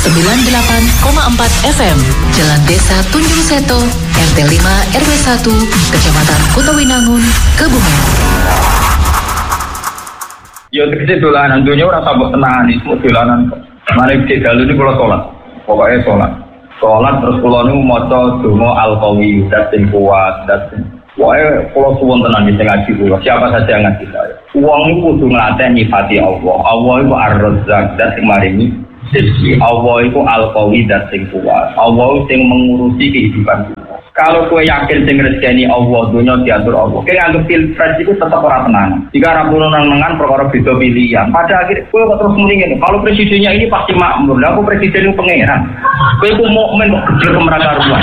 98,4 FM, Jalan Desa Tunjung Seto, RT 5 RW 1, Kecamatan Kutawinangun, Kebumen. Ya tegese dolanan dunya ora sambok tenangane, semua dolanan kok. Mari dalu niku kula salat. Pokoke salat. Salat terus kula niku maca donga al-qawi, dat sing kuat, dat sing. Pokoke kula suwun tenan iki ngaji kula. Siapa saja yang ngaji saya. Wong niku kudu nglatih nyifati Allah. Allah iku Ar-Razzaq, dat sing maringi rezeki. Allah iku al-qawi, dat sing kuat. Allah sing mengurusi kehidupan kita. Kalau kowe yakin sing rezekani Allah, dunia diatur Allah. Kowe anggap pilpres itu tetap ora tenang. Jika ora menang-menangan perkara beda pilihan. Pada akhirnya kowe terus muni ngene. Kalau presidennya ini pasti makmur. Lah aku presiden itu pangeran. Kowe ku mukmin kok gede kemeraka ruang.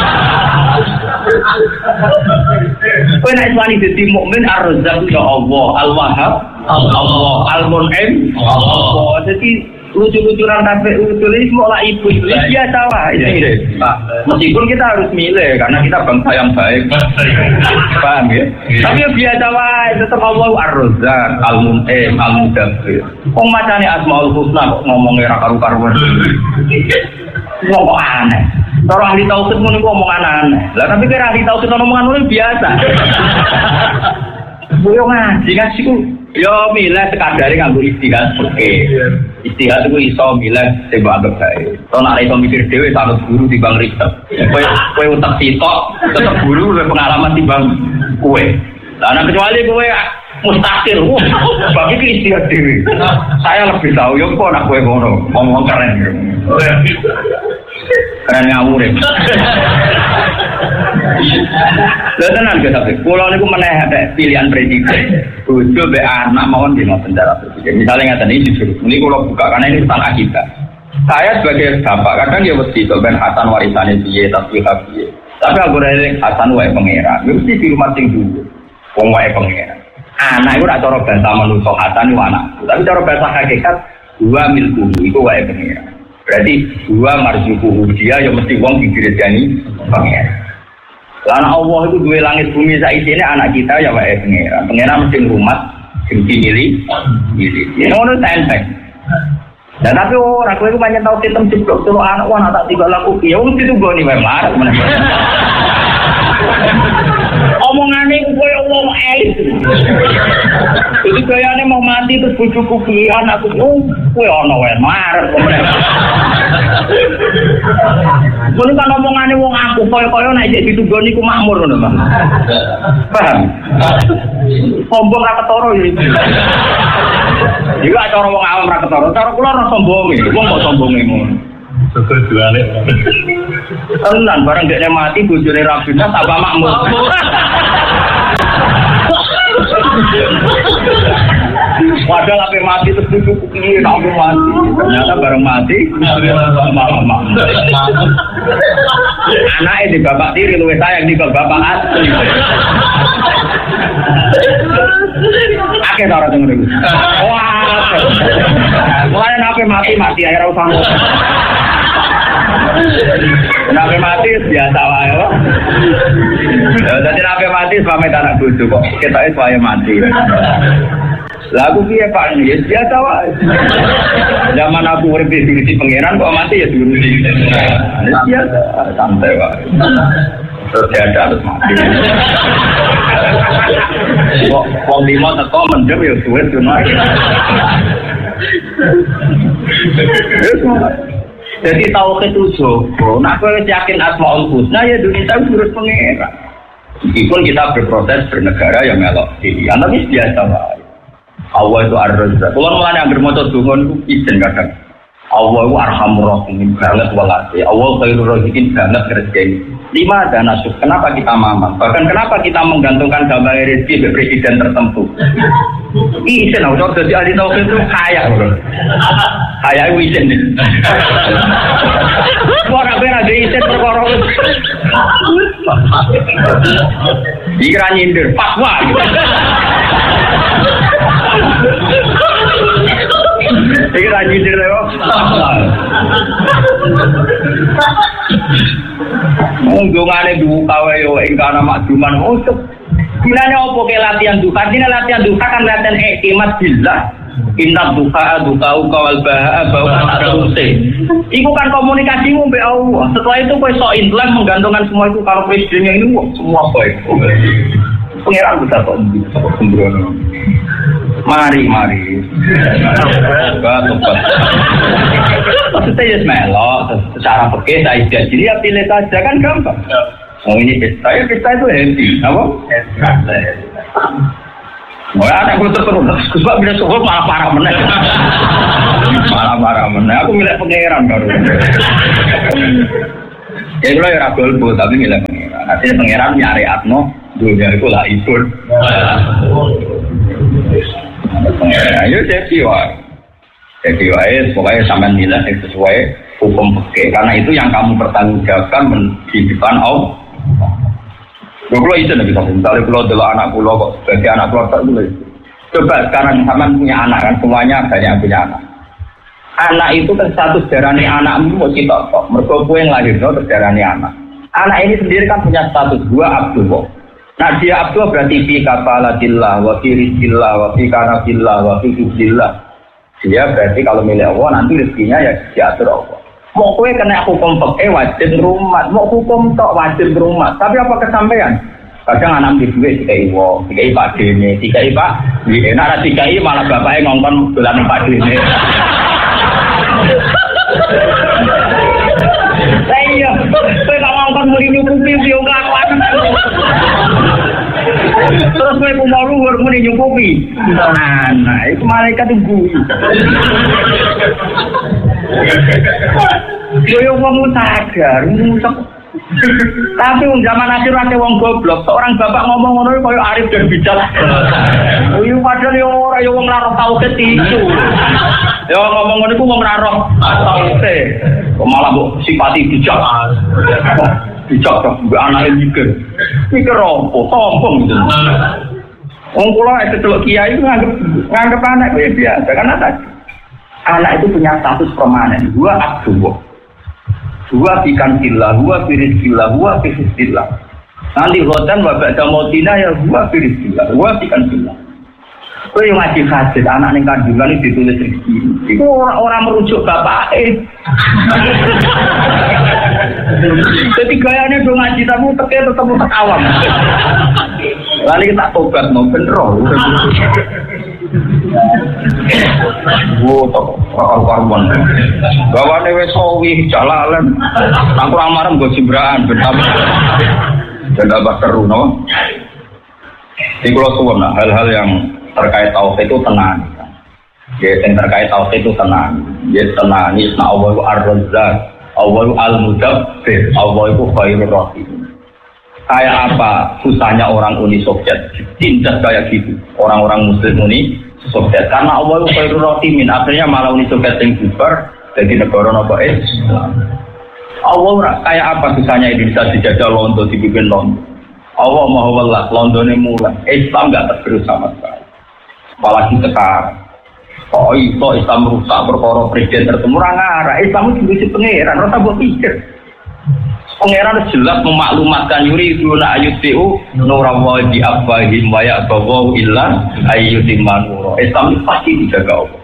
Kowe nek wani dadi mukmin Ar-Razzaq ya Allah, Al-Wahhab Allah, Al-Mun'im Allah. Jadi lucu-lucuran sampai usul ini semua ibu itu biasa lah ini. Meskipun kita harus milih karena kita bangsa yang baik, paham ya? Tapi ya biasa lah, tetap Allah Ar-Razzaq, Al-Mun'im, Al-Mudabbir. Kok macamnya Asmaul Husna kok ngomongnya karu-karuan? Ngomong aneh. Kalau ahli tauhid muni ngomong aneh. Lah tapi kira ahli tauhid ngomongan itu biasa. Boyo ngaji ku yo milih sekadare nganggo istihad oke. Istihad itu iso milih sing mbok anggap bae. To nek iso mikir dhewe sanut guru timbang riset. Kowe utek sitok tetep guru luwih pengalaman timbang kowe. Lah nek kecuali kowe mustakil, bagi ke istihad dhewe. Saya lebih tahu yo kok nek kowe ngono, ngomong keren. Keren ngawur. Lha tenan ge tapi kula niku meneh ada pilihan presiden. Bojo mbek anak mawon di penjara presiden. Misalnya ngaten iki jujur. Ini kula buka karena ini tentang akidah. Saya sebagai bapak kadang ya mesti to ben Hasan warisane piye tapi piye. Tapi aku rene Hasan wae pangeran. Mesti di rumah sing dulu. Wong wae pangeran. Anak iku ora cara bahasa manungsa Hasan iku anak. Tapi cara bahasa hakikat dua milku iku wae pangeran. Berarti dua marzukuhu dia yang mesti wong didirejani pangeran. Karena Allah itu dua langit bumi saisine anak kita ya wae pangeran. Pangeran mesti ngrumat sing dimilih. Ya ngono tenteng. Dan tapi ora kowe iku pancen tau ketem jeblok telu anak wana tak tiba laku piye wong ditugoni wae marek meneh. Omongane kowe wong elit. Jadi kayane mau mati terus bojoku piye anakku kowe ana wae marek meneh. Mun kan omongane wong aku kaya-kaya nek iki ditugoni ku makmur ngono, Pak. Paham? Sombong ra ketara iki. Iki acara wong awam ra ketara, cara kula ora sombonge. Wong kok sombonge ngono. Syukur duane. Tenan bareng dekne mati bojone ra bina tambah makmur. Padahal ape mati terus cukup ini langsung mati. Ternyata bareng mati malah. Anaknya di bapak tiri luwih sayang di bapak asli. Akeh cara denger iku. Wah. Mulane ape mati akhirnya usah. Nabi mati biasa wae kok. Dadi nabi mati pamit anak bojo kok ketoke wae mati. Lah aku piye Pak ya biasa wae. Zaman aku urip di pangeran kok mati ya diurusi. Biasa santai wae. Terus ada harus mati. Wong limo teko mendem ya suwe dunoi. Jadi tauhid itu jogo. Nak kowe yakin Asmaul Husna ya dunia tahu terus pangeran. Meskipun kita berproses bernegara yang melok pilihan, tapi biasa wae. Allah itu Ar-Razzaq. Kalau mulane anggere maca donga niku izin kadang. Allah itu Arhamur Rahimin banget walase. Allah khairur raziqin banget rezeki. Lima ada nasib. Kenapa kita mamam? Bahkan kenapa kita menggantungkan gambar rezeki ke presiden tertentu? Izin autor jadi ahli tauhid itu kaya bro. Kaya izin nih. Orang ada izin perkara. Dikira nyindir fatwa. Dikira nyindir lewat. Unggungane duka wae yo ingkana makduman usuk. Bilane opo ke latihan duka? Dina latihan duka kan latihan iktimat billah. Inna duha kawal baha bawa terusé. Iku kan komunikasimu mbek Allah. Setelah itu kowe sok intelek menggantungkan semua itu kalau presidennya ini semua baik. Pengiran bisa kok sembrono. Mari. Tobat. Maksudnya ya melok secara fikih saya jadi ya pilih saja kan gampang. Oh ini pesta itu happy, apa? Oh anak gue terus sebab bila soal malah parah meneh. Aku milih pangeran baru. Ya kalau ya golput tapi milih pangeran. Nanti pangeran nyari atno dunia itu lah ikut. Ayo jadi wae pokoknya sampai milih sesuai hukum fikih karena itu yang kamu pertanggungjawabkan di depan Allah. Kalau itu nabi sampai misalnya kalau adalah anak pulau kok sebagai anak keluarga tak boleh. Coba sekarang sama punya anak kan semuanya banyak punya anak. Anak itu kan status darani anakmu mau kita kok. Mereka yang lahir no terdarani anak. Anak ini sendiri kan punya status gua Abdullah. Nah dia Abdullah berarti fi kafalatillah wa fi rizqillah wa fi kanatillah wa fi hifzillah. Dia berarti kalau milik Allah nanti rezekinya ya diatur Allah. Mau kowe kena hukum fikih wajib rumah, mau hukum tok wajib rumah. Tapi apa kesampaian? Kadang anak di duit dikai wong, dikai Pak Dene, dikai Pak, enak ra dikai malah bapake ngongkon dolan Pak Dene. Saya, kowe tak ngongkon muni nyukupi yo kelakuan. Terus kowe mau luhur muni nyukupi. Nah, itu malaikat tunggu. Yo wong sadar, tapi wong zaman akhir ate wong goblok. Seorang bapak ngomong ngono koyo arif dan bijak. Yo padahal yo ora yo wong ora tauhid itu. Yo ngomong ngono iku wong ora roh tauhid. Kok malah mbok sifati bijak. Bijak kok mbok anake mikir. Mikir opo? Sombong gitu. Wong kula kecelok kiai nganggep anak kowe biasa karena tadi anak itu punya status permanen. Gua Abdullah. Gua bikan sillah, gua firizillah, gua firizillah. Nanti hotan wabak damotina ya gua firizillah, gua bikan sillah. Kau yang ngaji hadis anak ning kandungan itu ditulis rezeki. Itu orang merujuk bapak. Jadi gayanya dong ngaji tapi tetap awam. Lalu kita tobat mau bener. Wo tok karuan. Gawane wis sawi jalalan. Aku ora marem go jimbraan ben tambah seru no. Iki kula suwun hal-hal yang terkait tauhid itu tenang. Ya yang terkait tauhid itu tenang. Ya tenang isna Allahu ar-Razzaq, Allahu al-Mudabbir, Allahu itu khairur rahim. Kayak apa susahnya orang Uni Soviet tindak kayak gitu. Orang-orang muslim Uni Soviet karena Allah itu khairur rahimin. Akhirnya malah Uni Soviet yang bubar jadi negara napa Islam. Allah kayak apa susahnya Indonesia dijajah Londo dibikin Londo. Allah maha welas Londone mulai Islam enggak tergerus sama sekali. Apalagi sekarang. Oh itu Islam rusak perkara presiden tertemu ora ngarah. Islam itu diuji pangeran, ora mbok pikir. Pangeran jelas memaklumatkan yuri duna ayutiu nurawa di afwahim wa ya'tawu illa ayyutimman nura. Islam pasti dijaga Allah.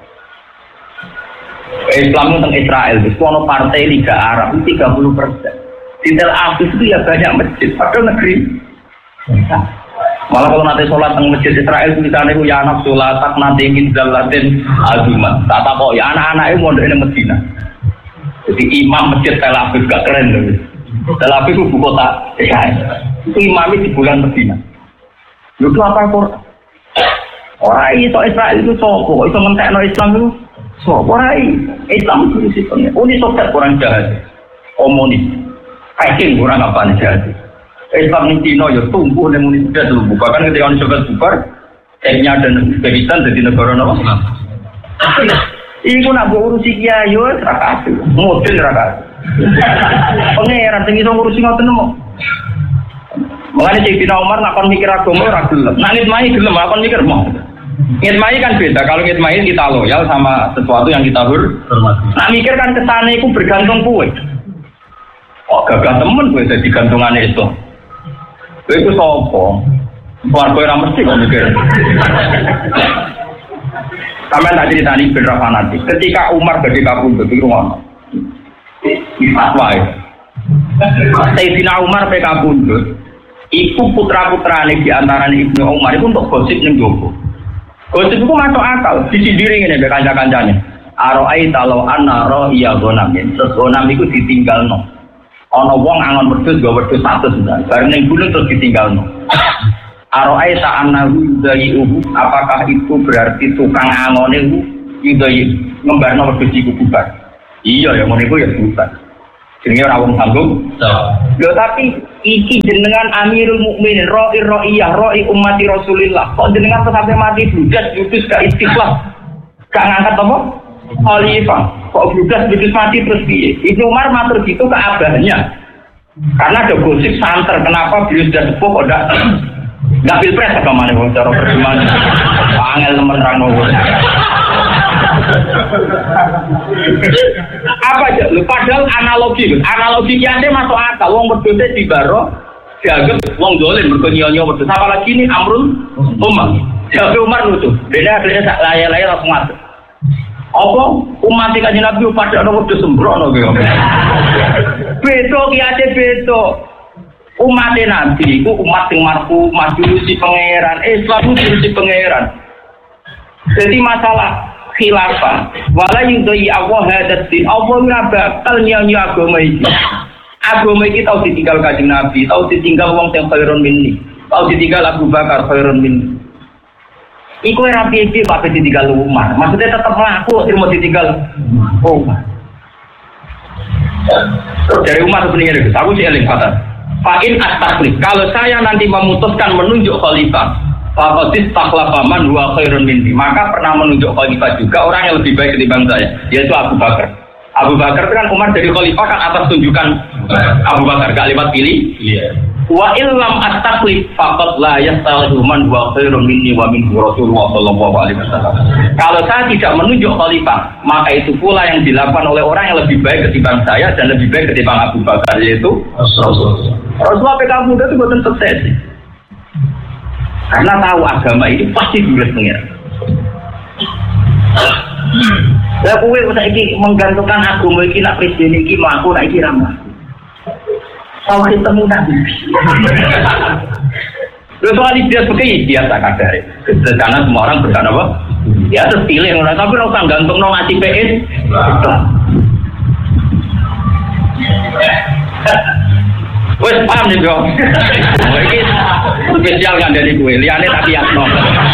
Islam tentang Israel, itu ono partai Liga Arab 30%. Di Tel Aviv itu ya banyak masjid, padahal negeri. Malah kalau nanti sholat teng masjid Israel tulisannya itu ya anak sholat tak nanti ingin zalatin azumat. Tak tahu ya anak-anak itu mau dari Medina. Jadi imam masjid Tel Aviv gak keren loh. Tel Aviv itu buku kota Israel. Itu imamnya di bulan Medina. Itu apa Quran? Orang itu Israel itu sopo, itu mentekno Islam itu sopo. Orang Islam itu sistemnya. Uni Soviet kurang jahat, komunis, Peking kurang apa nih jahat. Islam di Cina ya tumbuh dan Uni Soviet dulu. Bukan ketika Uni Soviet bubar, Kenya dan Uzbekistan jadi negara apa? Iku nak urusi kiai yo rakat, model rakat. Pangeran sing iso ngurusi ngoten mo. Mulane Sayyidina Umar nak kon mikir agama ora gelem. Nak ngitmai gelem, kon mikir mau. Ngitmai kan beda. Kalau ngitmai kita loyal sama sesuatu yang kita hormati. Nak mikir kan kesane iku bergantung kowe. Oh gagah temen kowe dadi gantungane itu. Kowe iku sapa? Warga ora mesti kok mikir. Sampai tak ceritani bener fanatik. Ketika Umar badhe kapundhut iku ngono. Fatwa itu. Sayyidina Umar pe kapundhut. Iku putra-putrane di antarane Ibnu Umar itu untuk gosip ning jowo. Gosip itu masuk akal, disindiri ngene mbek kanca-kancane. Aro'ai talau anna ra'iya ghanam. Terus ghanam iku ditinggalno. Ana wong angon wedhus nggo wedhus 100 ndak. Bareng ning gunung terus ditinggalno. Aro'ai ta'annahu yudai'uhu. Apakah itu berarti tukang angone iku yudai ngembarno wedhus iku bubar. Iya ya ngono iku ya bubar. Jenenge ora wong sanggup. Lho tapi iki jenengan Amirul Mukminin, ra'i ummati Rasulillah. Kok jenengan sampai mati budas putus ke istiqlal. Gak ngangkat apa? Khalifah. Kok budas putus mati terus piye? Ibnu Umar matur gitu ke abahnya. Karena ada gosip santer kenapa beliau sudah sepuh kok enggak pilpres apa mana wong cara perjuangan. Angel temen rangno. Apa aja? Padahal analogi kiane masuk akal. Wong wedhus di baro dianggap wong dolen mergo nyonyo wedhus. Apalagi ini Amrul Umar. Jadi Umar nutup. Beda sak layar-layar langsung masuk. Apa umat Kanjeng Nabi pada ana wedhus sembrono kaya. Beto kiane beto. Umat Nabi iku umat sing marfu majusi pangeran. Islam diurusi pangeran. Jadi masalah khilafah wala yudai Allah hadatin Allah ora bakal nyanyi agama iki tau ditinggal Kanjeng Nabi, tau ditinggal wong sing khairun minni, tau ditinggal Abu Bakar khairun minni. Iku ora piye bae ditinggal Umar, maksudnya tetap mlaku terus ditinggal Umar. Dari Umar sebenarnya itu, aku sih eling kata fa'in at-taklif, kalau saya nanti memutuskan menunjuk khalifah Fakotis taklafaman huwa khairun minni. Maka pernah menunjuk khalifah juga orang yang lebih baik ketimbang saya, yaitu Abu Bakar. Abu Bakar itu kan Umar dari khalifah kan atas tunjukan Abu Bakar, gak lewat pilih. Wa illam at-taklif faqad la yastalihu man huwa khairun minni wa minhu Rasulullah sallallahu alaihi wasallam. Kalau saya tidak menunjuk khalifah, maka itu pula yang dilakukan oleh orang yang lebih baik ketimbang saya dan lebih baik ketimbang Abu Bakar, yaitu Rasulullah. Rasulullah PK muda itu bukan sukses. Karena tahu agama ini pasti dulus pengen. Lah kowe saiki menggantungkan agama iki nak presiden iki mlaku nak iki ra mlaku. Tahu ketemu nabi. Lalu soal dia seperti biasa kadare. Karena semua orang berkata apa? Ya terpilih orang tapi ora usah gantung nang ngaji PS. Wes paham nih bro. Iki spesial kan dari gue, liane tak kiasno.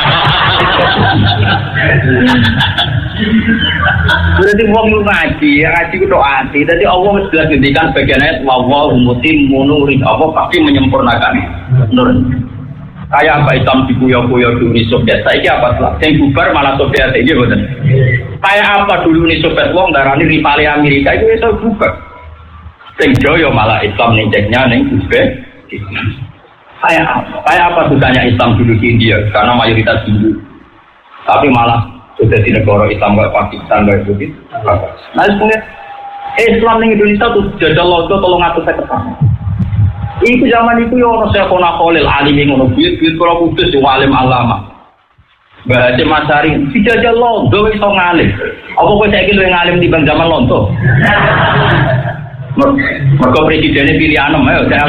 Berarti wong ngaji ku tok ati. Dadi Allah wis jelas ngendikan bagian ayat wa mutimmu nuri. Allah pasti menyempurnakan nur. Kayak apa Islam dikuyo-kuyo dulu di Soviet. Saiki apa salah? Sing bubar malah Soviet iki mboten. Kayak apa dulu di Soviet wong darani rivale Amerika itu iso bubar. Sing joyo malah Islam ninjeknya ning Uzbek. Kayak apa susahnya Islam dulu di India karena mayoritas Hindu. Tapi malah sudah di negara Islam kayak Pakistan kayak begitu. Nah, sebenarnya Islam ning Indonesia tuh jajal lodo 350 tahun. Iku zaman itu yo ono Syekhona Khalil alim ngono buyut-buyut kula kudus yo alim alama. Mbah Hasyim Asy'ari dijajal lodo iso ngalim. Apa kowe saiki luwih ngalim dibanding zaman lonto? Mergo presidennya pilih anem ayo saya.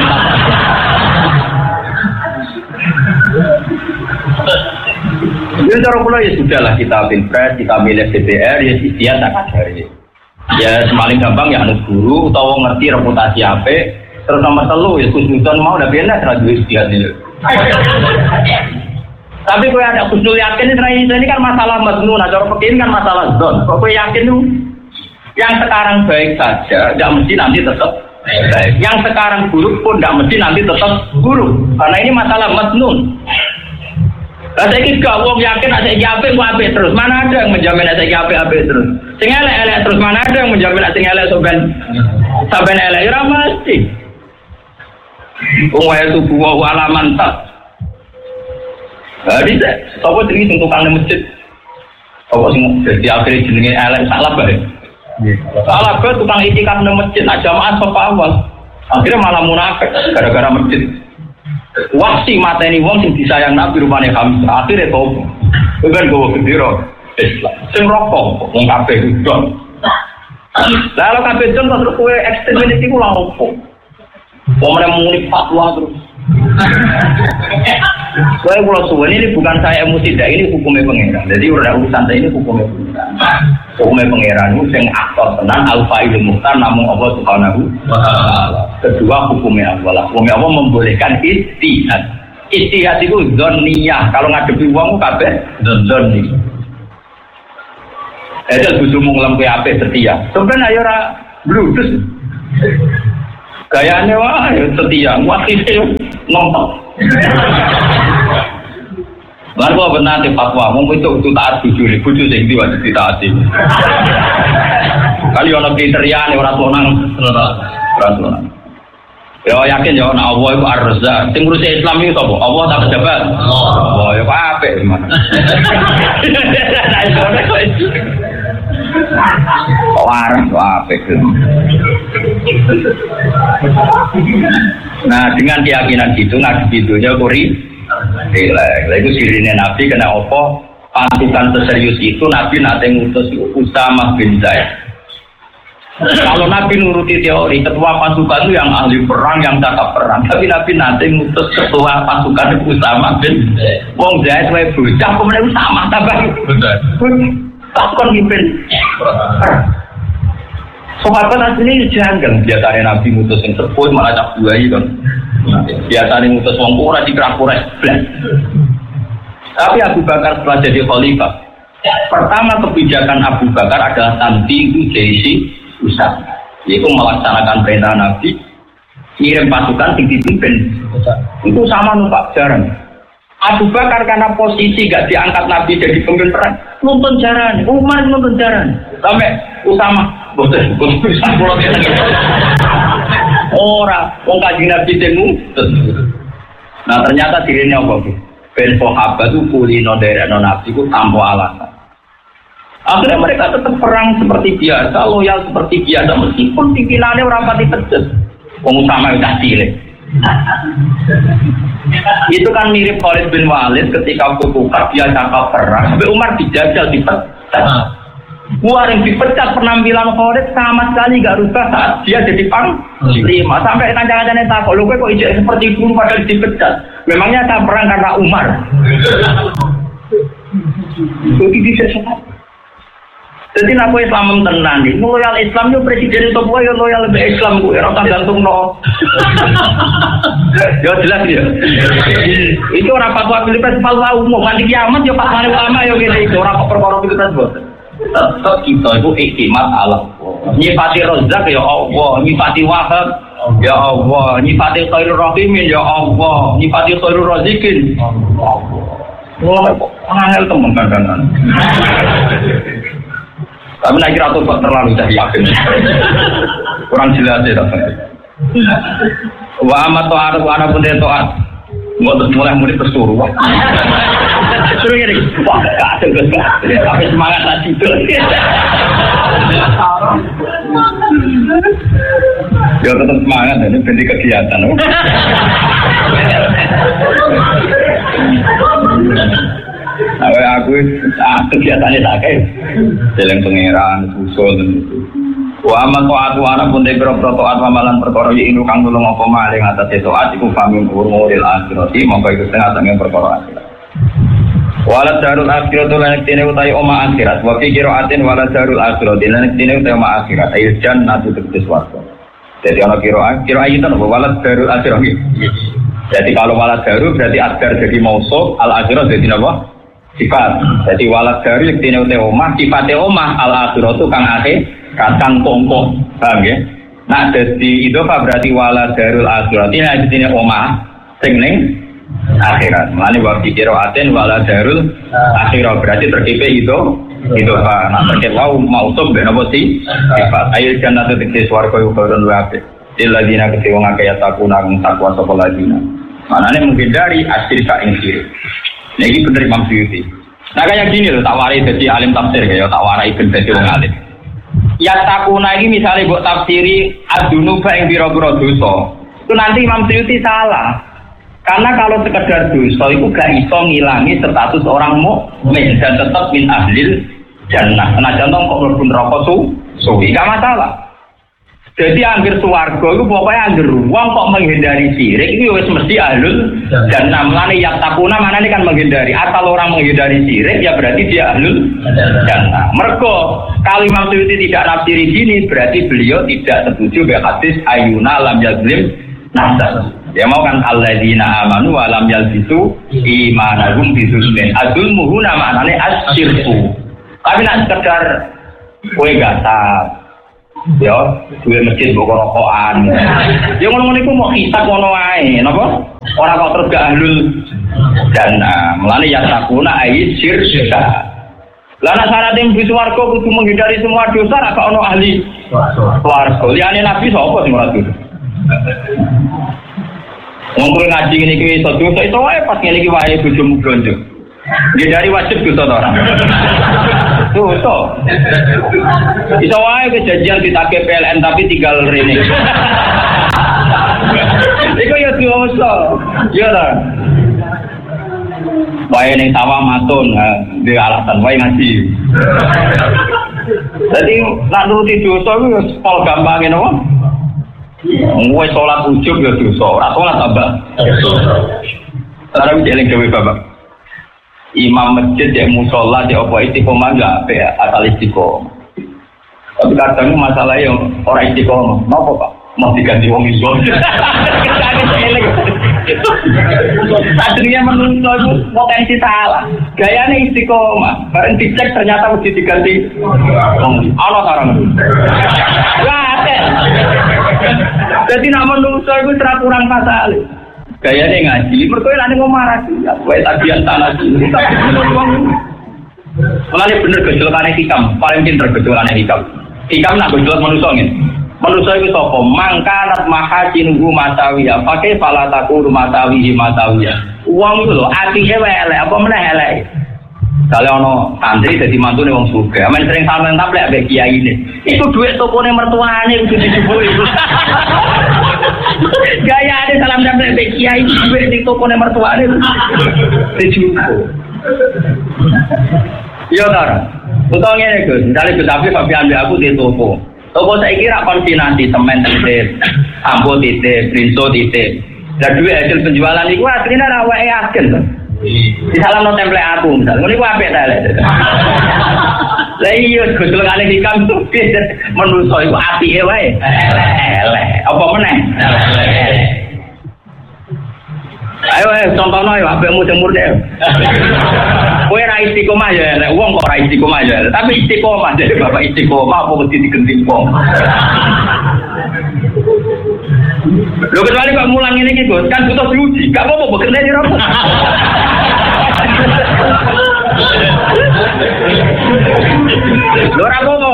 Jadi cara pula ya sudahlah kita pilpres, kita milih DPR ya istiadat tak kadari. Ya semaling gampang ya anut guru utawa ngerti reputasi apa. Terus nomor 3 ya khusnudon mau udah benar ra duwe istiadat itu. Tapi kowe ada khusnul yakin ini kan masalah mazmun, cara pekin kan masalah zon. Kok kowe yakin tuh yang sekarang baik saja, tidak mesti nanti tetap baik. Yang sekarang buruk pun tidak mesti nanti tetap buruk. Karena ini masalah mazmun. Saya kira wong yakin ada apik terus. Mana ada yang menjamin ada apik terus? Sing elek terus mana ada yang menjamin sing elek sampai elek ora mesti. Wong wae tubuh alaman tak. Jadi sapa jenenge sing tukang masjid? Apa sing dadi akhire jenenge elek salah bae. Salah bae tukang itikaf nang masjid nak jamaah sapa awal. Akhirnya malah munafik gara-gara masjid. Wasi mateni wong sing disayang Nabi rupane Hamzah akhire tobat. Bukan gowo gendera. Islam. Sing rokok wong kabeh don. Lah kalau kabeh don terus kowe ekstremis iki kula opo? Wong muni fatwa terus. Kowe kula suwen ini bukan saya emosi, ini hukumnya pangeran. Jadi urusan saya ini hukumnya pangeran. Hukumnya pangeran itu sing aktor tenan al-fa'il muhtar namung Allah Subhanahu wa taala. Kedua hukumnya Allah. Hukumnya Allah membolehkan ijtihad. Ijtihad itu dzanniyah. Kalau ngadepi wong kabeh dzanni. Edel bojomu nglempe apik setia. Sampeyan ayo ora bludus. Gayane wah setia, wasite nonton. Lan kok benar te fatwa, wong itu taat bojone, bojo sing diwae ditaati. Kali ana kriteriane ora sonang, ora sonang. Ya yakin ya ana Allah iku Ar-Razzaq. Sing ngurusi Islam iki sapa? Allah tak pejabat. Allah ya apik gimana. Waras apik. Nah, dengan keyakinan gitu ngadepi dunya kuri relax. Lha iku sirine Nabi kena apa? Pasukan seserius itu Nabi nate ngutus Usamah bin Zaid. Kalau Nabi nuruti teori ketua pasukan itu yang ahli perang, yang cakap perang, tapi Nabi nate ngutus ketua pasukan Usamah bin wong Zaid wae bocah pemenang Usamah tambah. Betul. Takon mimpin. Sahabat asli jangan biasanya Nabi ngutus yang sepuh malah tak buai kan. Biasanya ngutus wong ora dikira-kira blas. Tapi Abu Bakar setelah jadi khalifah, pertama kebijakan Abu Bakar adalah tanti Jaisi Usamah. Yaitu melaksanakan perintah Nabi, kirim pasukan yang dipimpin. Itu sama numpak jarang. Abu Bakar karena posisi gak diangkat Nabi jadi pemimpin perang, nonton jaran, Umar nonton jaran, sampai Usamah, bosan pulau orang, kaji Nabi temu. Nah ternyata dirinya apa? Ben sahabat itu kulino dari Nabi itu tanpa alasan. Akhirnya mereka tetap perang seperti biasa, loyal seperti biasa, meskipun pimpinannya orang pati pedes. Usamah udah cilik. Itu kan mirip Khalid bin Walid ketika Bukar dia cakap perang sampai Umar dijajal dipecat. Yang dipecat penampilan Khalid sama sekali gak rubah saat dia jadi panglima. Sampai kancang-kancangnya takut, lu kok ijek seperti dulu padahal dipecat. Memangnya saya perang karena Umar. Itu bisa sekali. Jadi aku Islam tenan nih, loyal Islam yo presiden itu boy loyal lebih Islam gue, orang gantung no. Yo jelas ya. Itu orang fatwa Pilpres fatwa umum, nanti kiamat yo fatwa ulama yo gini, orang perkara Pilpres bos. Tetap kita itu iktimat Allah. Nyifati Razzaq ya Allah, nyifati Wahab ya Allah, nyifati Khairur Rahimin ya Allah, nyifati Khairur Razikin. Wah, angel temen kan. Tapi nak kira tuh terlalu saya yakin. Kurang jelas ya rasanya. Wa amat to'at wa ana pun to'at. Mulai tersuruh. Suruh gini. Wah, kasih. Tapi semangat tadi itu. Ya tetap semangat ini bentuk kegiatan. Nah, aku kegiatannya tak kayak jalan pengeran, usul dan itu. Wa amat to'atu anak pun diberi to'at amalan perkara ini kang tulung apa maling atas to'at itu famin urmuril akhirati maka itu setengah perkara akhirat. Walat darul akhirat lanek tine utai oma akhirat. Wa fikiraatin walat darul akhirat lanek tine utai oma akhirat. Ayat jannatu tegese swarga. Jadi ana kira itu apa walat darul akhirat. Jadi kalau walat daru berarti adar jadi mausuf, al akhirat jadi apa? Sifat. Jadi walat daru yang tine utai omah, sifatnya omah al akhirat itu kang akhir kang kongko. Paham ya? Nah jadi itu apa berarti walat darul akhirat ini ayat tine omah sing ning akhirat. Mulane wa fikiraatin wala darul akhirat berarti terkipe itu Pak. Nah terkait mausuf ben apa sih? Sifat. Ayo jannatu tegese swarga yo kawron wae. Dilladina kete wong akeh takuna kang takwa sapa ladina. Manane menghindari asyirka ing syirik. Niki bener Imam Suyuti. Nah kayak gini loh tak warai dadi alim tafsir ya tak warai ben dadi wong alim. Ya takuna iki misale mbok tafsiri adunuba ing pira-pira dosa. Itu nanti Imam Suyuti salah. Karena kalau sekedar dosa itu gak iso ngilangi status orang mukmin dan tetap min ahlil jannah. Nah contoh kok mlebu neraka suwi gak masalah. Jadi anggere swarga itu pokoknya anggere wong kok menghindari syirik itu wis mesti ahlul jannah. Mulane yak takuna manane kan menghindari. Asal orang menghindari syirik ya berarti dia ahlul jannah. Mergo kalau Imam Suyuti tidak nafsiri gini berarti beliau tidak setuju dengan hadis ayuna lam yazlim nafsa. Ya mau kan alladzina amanu wa lam yalbisu imanahum bizulmin. Adzulmu huna maknane asyirku. Tapi nak sekedar kowe gasap ya, duwe masjid mbok rokokan. Ya ngono-ngono iku mau hisab ngono wae, napa? Ora kok terus gak ahlul jannah. Mulane ya takuna ai syirka. Lah nek syaratnya mlebu swarga kudu menghindari semua dosa, ra kok ono ahli swarga. Liyane nabi sapa sing ora dosa? Wong kowe ngaji ngene iki iso dosa iso wae pas ngene iki wae bojomu blonjo. Dari wajib dosa to ora? Dosa. Iso wae kejadian ditake PLN tapi tinggal rene. Iku ya dosa. Ya ta. Wae ning sawah matun, di alasan wae ngaji. Jadi nak nuruti dosa iku pol gampang ngene wae. Wes salat ujug ya dosa, ora salat tambah. Ora bisa eling dhewe Bapak. Imam masjid ya musola ya apa istiqomah enggak apa ya asal istiqomah. Tapi kadang masalah yang orang istiqomah, kenapa Pak? Mau diganti wong Islam. Tadinya menurut itu potensi salah. Gayanya istiqomah, bareng dicek ternyata mesti diganti. Allah sarang. Wah, jadi nak menurut itu kurang pasal. Gayanya ngaji, mereka ini ngomong lagi, wae tagihan tanah sini. Mulanya bener gejolakannya hikam, paling pinter gejolakannya hikam. Hikam nak gejolak manusia ini. Manusia itu sopo, mangkanat mahajin matawiyah, pakai falataku matawihi matawiyah. Uang itu loh, artinya elek, apa meneh elek. Kalau ono santri jadi mantu nih wong surga, main sering sampean taplek ambek kiai ini. Itu duit tokone mertuane kudu dijupuk itu. Gaya ada salam taplek ambek kiai duit ning tokone mertuane dijupuk. Iya ta. Utang ngene Gus, misale Gus Afif ambek aku di toko. Toko saiki ra konsinansi semen titip, ampo titip, rinso titip. Lah duit hasil penjualan iku asline ra wae agen. Di salam no template aku misal, ini apa ya tele? Lah iya, gosok kali hikam tuh menuso itu api wae, apa meneh? Ayo, contohnya ya, apa jemur deh. Kue ra istiqomah ya, uang kok ra istiqomah ya, tapi istiqomah jadi bapak istiqomah apa mesti digenting wong. Lho kecuali kok mulang ini gitu, kan butuh diuji, gak apa-apa bekerja di rambut. Lho apa-apa.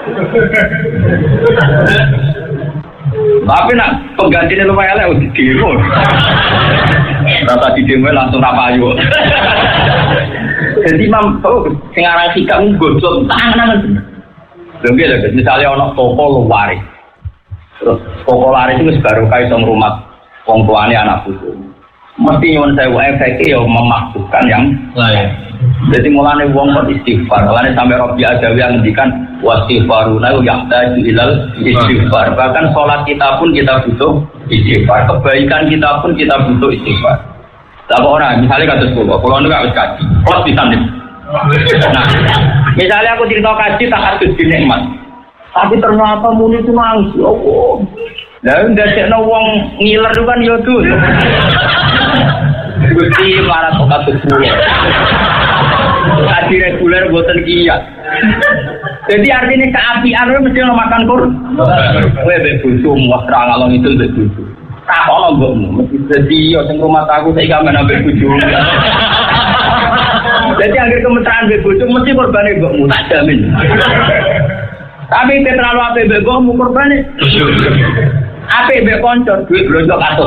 Tapi nak penggantinya lumayan lah, di demo. Rata di demo langsung rapayu. Jadi sing aran sikam gojol tangan. Lho nggih misalnya ana toko luar. Terus toko laris itu baru kaya sama rumah wong tuane anak putu. Mesti nyuwun sewu efeknya ya memaksukan yang lain. Jadi mulane wong kok istighfar. Mulane sampai Rabbi Adawi yang ngendikan wastighfaruna yahtaju ilal istighfar. Bahkan sholat kita pun kita butuh istighfar. Kebaikan kita pun kita butuh istighfar. Tapi orang misalnya kados kula niku wis kaji. Plus pisan nih. Nah, misalnya aku cerita kaji tak hadus nikmat. Tapi ternyata muni itu nangis, ya Allah. Lalu ndadekno wong ngiler itu kan ya tuh. Gusti marah kok kados kula. Haji reguler boten kiyat. Jadi artinya keapian itu mesti makan kur. Kowe mbek bojomu wis ra ngalon itu mbek bojo. Tak ono mbokmu, mesti dadi yo sing rumah aku saiki gamen ambek bojomu. Jadi akhir kemesraan mbek bojo mesti korbane mbokmu tak jamin. Tapi kita terlalu apa bego mukur balik. Apa bego koncor duit blonjok atau.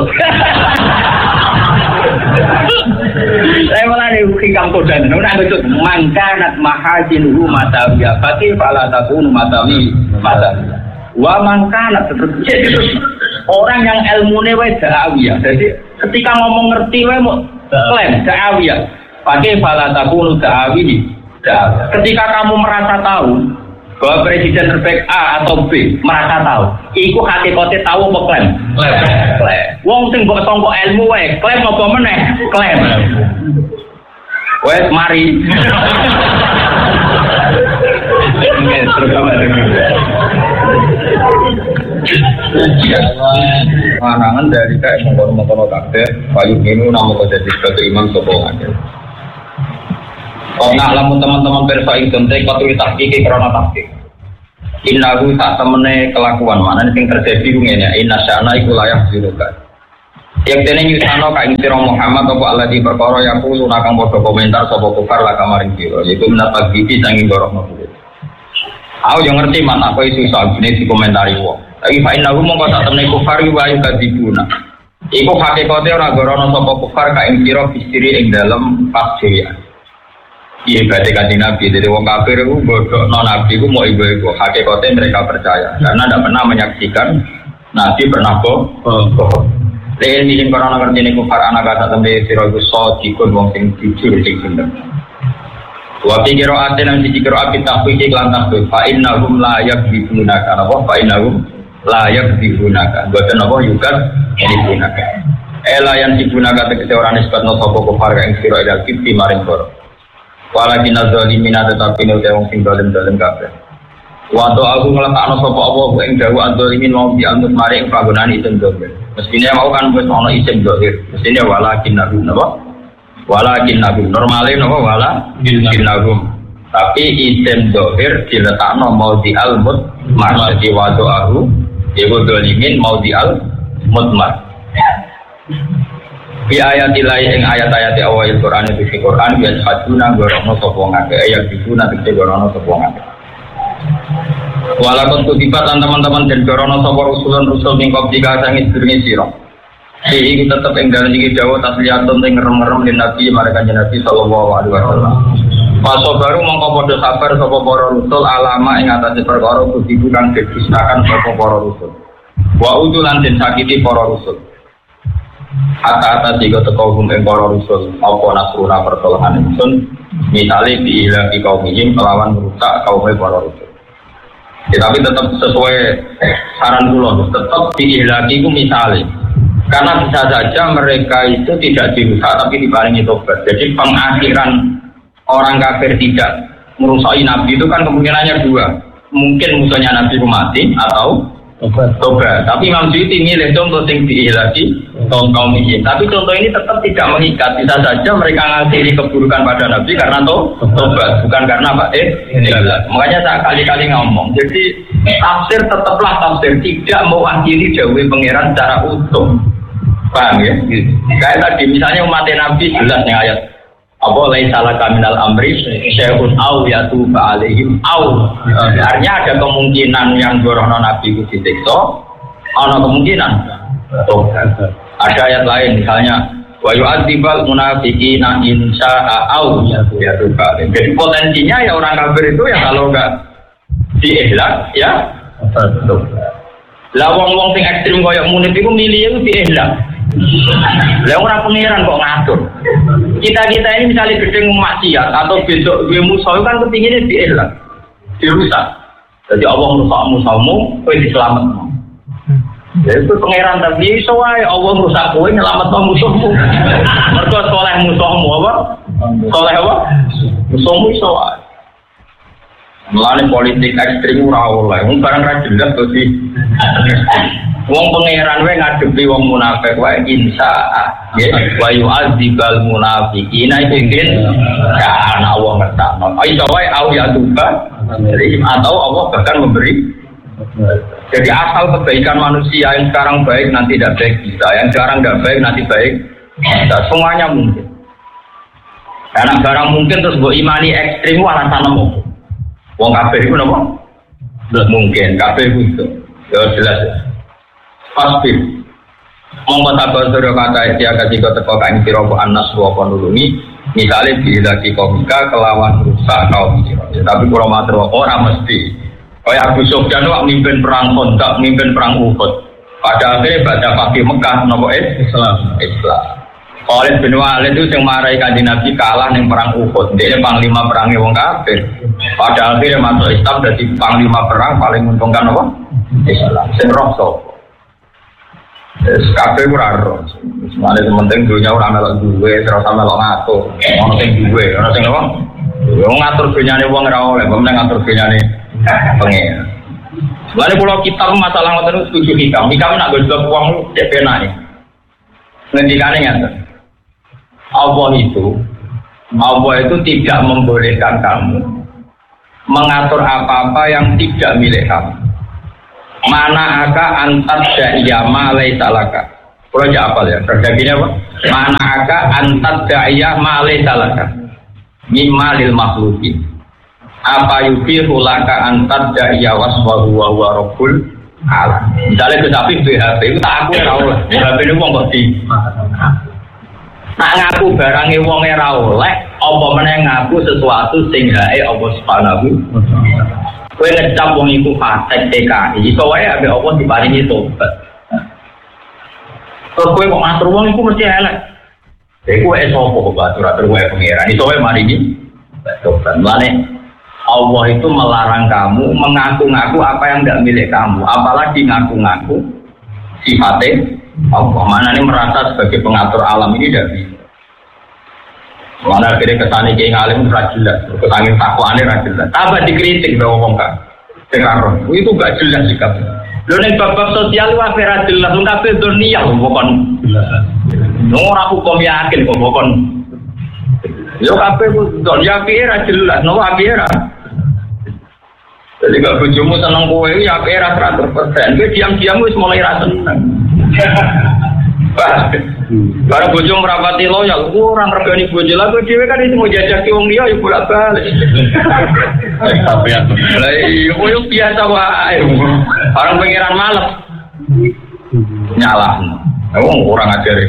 Saya malah nih hikam kodan. Nuna betul mangkanat mahajin matawiyah. Fakih fala takunu matawi. Wa mangkanat terus. Orang yang ilmune wae da'awiyah. Jadi ketika ngomong ngerti wae mau klaim da'awiyah. Pakai fala takunu da'awi. Ketika kamu merasa tahu bahwa presiden terbaik A atau B, merasa tahu, iku hakikate tahu apa klaim? Klaim. Wong sing mbok sangka ilmu wae, klaim apa meneh? Klaim. Wes mari. Manangan dari kayak mengkono-mengkono kabeh, payu minu namo jadi sebagai imam sapa akeh. Nah, lamun teman-teman perso itu kau tahqiq karena tahqiq. Innahu tak temene kelakuan mana sing terjadi ngene, inna sya'na iku layak dirukan. Yang dene nyusano ka ing sira Muhammad apa Allah di perkara yang kulo nakang padha komentar sapa kufar la kamaring sira, yaitu menata gigi sanging gorokno kuwi. Aku yo ngerti mana apa isu sagene dikomentari wong. Tapi fa innahu mongko tak temene kufar wa yukadzibuna. Iku hakikate ora gorono sapa kufar ka ing sira bistiri ing dalem pas dhewean. Iya berarti kanjeng Nabi, jadi wong kafir itu bodoh, non Nabi itu mau ibu-ibu, hakikatnya mereka percaya, karena tidak pernah menyaksikan Nabi pernah bohong. Lain milim karena ngerti ini kufar anak kata tembe siragu so jikun wong sing jujur sing bener. Wabi kiro ate nang siji kiro api takwi iklan takwi, fa'in nahum layak digunakan, apa? Fa'in nahum layak digunakan, buatan apa juga digunakan. Elayan digunakan tegese orang nisbat no sopo kufar yang siro idal kiti maring koro. Walakin az-zalimina tetapi nek wong sing dolen-dolen kabeh. Wa to aku ngletakno sapa apa ing dawu az-zalimin mau dianut mari ing panggonan isim dolen. Mestine mau kan wis ana isim dolen. Mestine walakin nabi napa? Walakin nabi normale napa walakin nabi. Tapi isim dohir diletakno mau di al-mut maksudi wa to aku iku zalimin mau di al-mutmar. Bi ayatilai ing ayat-ayat awal Quran itu di Quran biasa haduna gorono sapa ngake ayat dikuna tegese gorono sapa ngake. Walaupun kutipat teman-teman dan gorono sapa rusul mingkop jika sangit durunge sira. Iki tetep ing dalem iki dawuh tasliyatun sing ngerem-ngerem den Nabi marang Nabi sallallahu alaihi wasallam. Paso baru mongko padha sabar sapa para rusul alama ing atase perkara kudu kang didustakan sapa para rusul. Wa udulan den sakiti para rusul. Hatta jika teko hum ing para rusul apa nasruna pertolongan ingsun misale diilangi kaum ini melawan merusak kaum para rusul. Tapi tetap sesuai saran kula tetap diilangi ku misale karena bisa saja mereka itu tidak dirusak tapi diparingi tobat. Jadi pengakhiran orang kafir tidak merusaki nabi itu kan kemungkinannya dua, mungkin musuhnya nabi mati atau tobat. Tapi Imam Suyuti milih contoh yang diihlaki kaum ini. Tapi contoh ini tetap tidak mengikat. Bisa saja mereka ngakhiri keburukan pada Nabi karena tobat, bukan karena makanya saya kali-kali ngomong. Jadi tafsir tetaplah tafsir, tidak mewakili dawuh pangeran secara utuh. Paham ya? Kayak tadi misalnya umat Nabi jelas yang ayat apa laisa laka minal amri syai'un aw yatuba alaihim aw. Artinya ada kemungkinan yang gorono Nabi itu disiksa, ada kemungkinan ada ayat lain misalnya wa yu'adzibal munafiqina in syaa'a aw yatuba. Jadi potensinya ya orang kafir itu ya kalau enggak diihlak ya lah wong-wong sing ekstrem koyo munif iku milih itu diihlak. Lah orang pengiran kok ngatur. Kita ini misalnya gedeng maksiat atau besok gue musuh kan kepinginnya diilang, dirusak. Jadi Allah merusak musuhmu, kowe diselametno. Ya itu pengiran tapi iso wae Allah merusak kowe nyelametno musuhmu. Mergo soleh musuhmu apa? Soleh apa? Musuhmu iso wae. Mulane politik ekstrem ora oleh. Wong barang ra jelas to sih. Wong pangeran wae ngadepi wong munafik wae insya wa yu'adzibal munafiqina ingin kana Allah ngertakno. Iso wae au ya tuba atau Allah bahkan memberi. Jadi asal kebaikan manusia yang sekarang baik nanti tidak baik bisa, yang sekarang tidak baik nanti baik bisa, semuanya mungkin. Karena barang mungkin terus mbok imani ekstrem alasan apa? Wong kafir iku napa? Mungkin kafir itu. Ya jelas ya. Pasti monggo sabar sira kata dia ketika teko kain sira anas wa nulungi misale dilagi komika kelawan rusak kaum sira. Tapi kula matur ora mesti. Kaya Abu Sufyan wak mimpin perang Khandaq, mimpin perang Uhud. Pada akhirnya baca fakih Mekah nopo Islam. Khalid bin Walid itu yang marahi Kanjeng Nabi kalah ning perang Uhud. Dia panglima perangnya wong kafir. Pada akhirnya masuk Islam jadi panglima perang paling menguntungkan apa? Islam. Sing roh sapa? Kabeh ora roh. Semale penting dunya ora melok duwe, terus melok ngatur. Ono sing duwe, ono sing apa? Wong ngatur dunyane wong ora oleh, wong ngatur dunyane pengen. Lalu kalau kita masalah ngoten setuju hikam nak gue sebab uang cek penane. Ngendikane ngaten. Allah itu tidak membolehkan kamu mengatur apa-apa yang tidak milik kamu. Mana aka antar da'iyah laysa laka. Kalau aja apa ya? Terjadinya apa? Mana aka antar da'iyah laysa laka. Mimma lil makhluqin. Apa yufiru laka antar da'iyah waswahu wa huwa rabbul alam. Misalnya ke Safif BHP itu tak aku ora oleh. BHP ini wong kok di nak ngaku barangnya wong ora oleh, apa meneh ngaku sesuatu sing hae Allah Subhanahu. Kowe ngecap wong iku fasik TKI, iso wae ambek Allah diparingi tobat. Terus kowe kok ngatur wong iku mesti elek. Iku wis sapa kok atur-atur wae pangeran. Iso wae maringi tobat. Mulane Allah itu melarang kamu mengaku-ngaku apa yang tidak milik kamu, apalagi ngaku-ngaku sifatnya Allah. Mana ini merasa sebagai pengatur alam ini tidak bisa. Mana akhirnya kesana kiai ngalim tidak jelas, kesana takwaannya tidak jelas. Tambah dikritik bahwa kan, dengar itu gak jelas sikapnya. Lalu yang bab sosial itu tidak jelas, tapi dunia bukan. Nomor aku kom yakin kok bukan. Yo kape dunia kira jelas, nomor kira. Jadi kalau bojomu seneng kowe ya kira 100%. Kowe diam-diam wis mulai ra seneng. Barang bojomu merapati loyal, kurang regani bojo lah kowe dhewe kan mau jajaki wong liya ya bolak-balik. Tapi aku. Lah iya koyo biasa wae. Orang pengiran males. Nyalahno. Wong kurang ajar.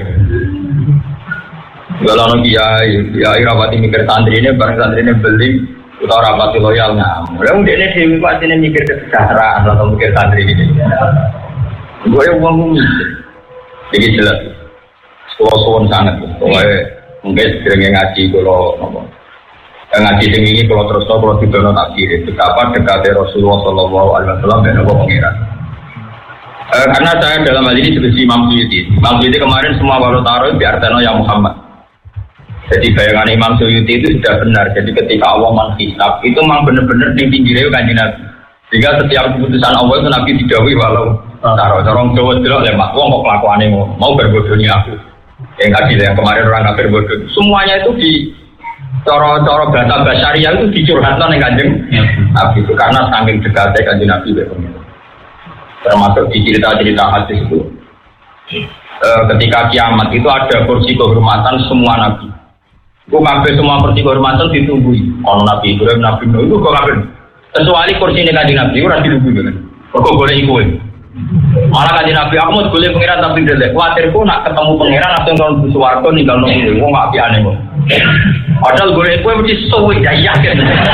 Kalau kiai rapati mikir santri ini bareng santri ini beli kita rapati loyal nggak. Lalu dia dewi pasti mikir kesejahteraan atau mikir santri ini. Gue yang ngomong jadi jelas. Suwon sangat. Mungkin sering ngaji kalau ngaji tinggi kalau terus kalau tidak tak kiri. Betapa dekatnya Rasulullah Shallallahu Alaihi Wasallam dan Nabi Pengiran. Karena saya dalam hal ini seperti Imam Suyuti. Imam Suyuti kemarin semua walau taruh di Arteno yang Muhammad. Jadi bayangan Imam Suyuti itu sudah benar. Jadi ketika Allah menghisab itu memang benar-benar tinggi rew kanjeng Nabi. Sehingga setiap keputusan Allah itu Nabi didhawuhi walau taruh. Corong Jawa delok le mak wong kok kelakuane mau berbodohnya aku. Yang tadi yang kemarin orang kafir bodoh. Semuanya itu di cara bahasa basyariah itu dicurhatkan ning kanjeng Nabi itu karena saking dekatnya kanjeng Nabi termasuk di cerita-cerita hadis itu. Ketika kiamat itu ada kursi kehormatan semua nabi. Kabeh semua kursi kehormatan ditungguin. Ono Nabi Ibrahim, Nabi Nuh itu kok kabeh. Kecuali kursi ini kanjeng Nabi ora ditunggu kan. Kok golek iku. Malah kanjeng Nabi aku mau golek pangeran tapi ndelek. Kuwatirku nak ketemu pangeran langsung nang swarga ninggalno iki. Wong gak piane kok. Padahal golek kowe mesti suwe ya yakin.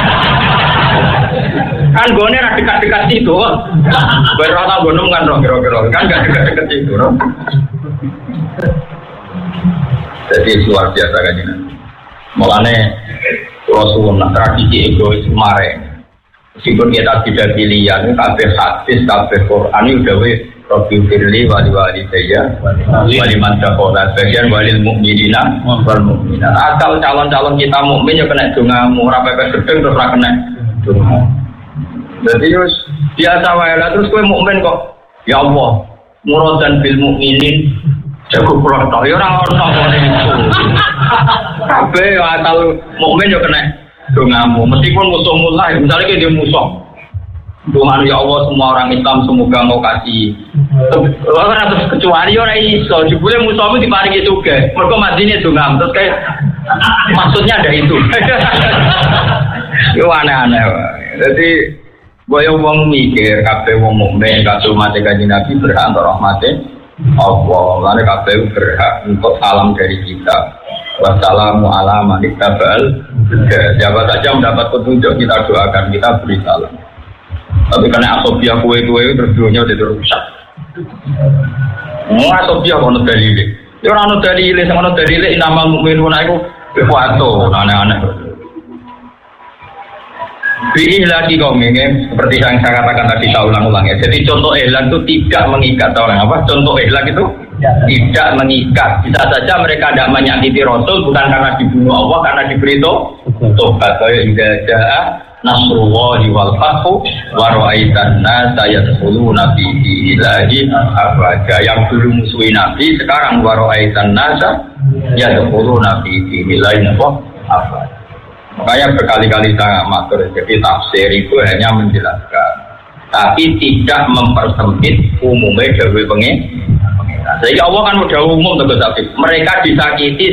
Kan gone ra dekat-dekat situ kok. Berata gunung kan roh kira-kira. Kan gak dekat-dekat situ, no. Jadi luar biasa kanjeng Nabi. Mulane Rasulullah tradisi egois kemarin. Meskipun kita tidak pilihan, kabeh hadis, kabeh Quran itu udah Rabbi firli wali saya, wali mandakola, bagian walil mukminina, wal mukminat. Asal calon-calon kita mukmin ya kena dongamu, ora pepes gedeng terus ora kena donga. Jadi terus biasa wae lah terus kowe mukmin kok. Ya Allah, muradan bil mukminin jago kula tok ya ora ono ngene iku. Kabeh asal mukmin yo kena dongamu meskipun musuh mulai misalnya dia musuh. Tuhan ya Allah semua orang Islam semoga mau kasih. Ora terus kecuali ora iso jebule musuhmu diparingi juga. Mergo madine dongam terus kayak maksudnya ada itu. Yo aneh-aneh wae. Jadi boyo wong mikir kabeh wong mukmin kabeh umat Kanjeng Nabi berhak untuk rahmate Allah. Lan kabeh berhak untuk salam dari kita. Wassalamu ala man ittaba'al huda. Siapa saja mendapat petunjuk kita doakan, kita beri salam. Tapi karena asobia kue terus dunia udah rusak. Atau dia kono dalile. Ya ora ono dalile, sing ono dalile inamal mukminuna iku foto aneh-aneh. Pilih lagi kaum ini seperti yang saya katakan tadi, saya ulang-ulang ya. Jadi contoh ihlan itu tidak mengikat orang apa? Contoh ihlan itu tidak mengikat. Bisa saja mereka tidak menyakiti Rasul bukan karena dibunuh Allah, karena diberi tobat. Kayak indah nasrullahi wal fathu wa ra'aitan nasa yadkhuluna fi dinillahi afwaja. Yang dulu musuhi Nabi sekarang wa ra'aitan nasa yadkhuluna fi dinillahi afwaja. Makanya berkali-kali saya matur, jadi tafsir itu hanya menjelaskan, tapi tidak mempersempit umumnya dawuh pengen. Sehingga Allah kan udah umum tegas, mereka disakiti